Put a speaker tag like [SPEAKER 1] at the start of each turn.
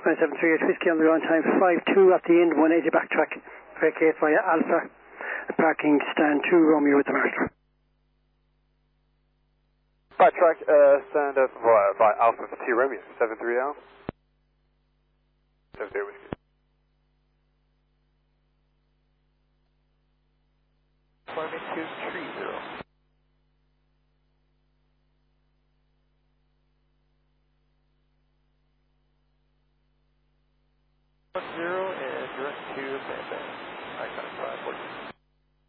[SPEAKER 1] 738 Whiskey on the ground time 52 at the end, 180 backtrack, vacate via Alpha, parking stand 2 Romeo with the master.
[SPEAKER 2] Backtrack, stand up by Alpha for 2 Romeo, 73 Alpha. 78 Whiskey.
[SPEAKER 3] Climbing to 30. 10 and direct to Sandbag. Icon 540.